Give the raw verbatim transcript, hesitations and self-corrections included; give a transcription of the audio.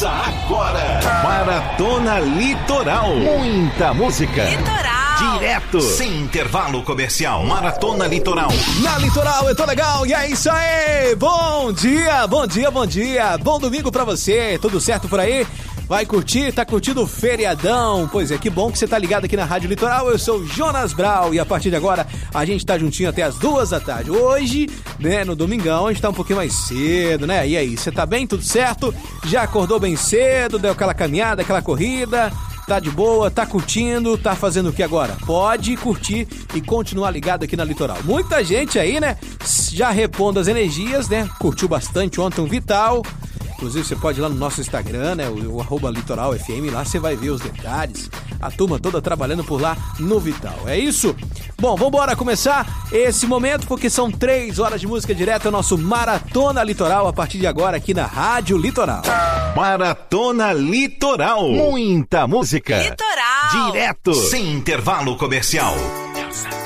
Começa agora. Maratona Litoral. Muita música. Litoral. Direto. Sem intervalo comercial. Maratona Litoral. Na Litoral, eu tô legal. E é isso aí. Bom dia, bom dia, bom dia. Bom domingo pra você. Tudo certo por aí? Vai curtir? Tá curtindo o feriadão? Pois é, que bom que você tá ligado aqui na Rádio Litoral. Eu sou o Jonas Brau e a partir de agora a gente tá juntinho até as duas da tarde. Hoje, né, no domingão, a gente tá um pouquinho mais cedo, né? E aí, você tá bem? Tudo certo? Já acordou bem cedo? Deu aquela caminhada, aquela corrida? Tá de boa? Tá curtindo? Tá fazendo o que agora? Pode curtir e continuar ligado aqui na Litoral. Muita gente aí, né? Já repondo as energias, né? Curtiu bastante ontem o Vital. Inclusive, você pode ir lá no nosso Instagram, né? O, o arroba Litoral F M, lá você vai ver os detalhes. A turma toda trabalhando por lá no Vital. É isso? Bom, vamos embora começar esse momento, porque são três horas de música direta, o nosso Maratona Litoral, a partir de agora aqui na Rádio Litoral. Maratona Litoral. Muita música. Litoral. Direto. Sem intervalo comercial.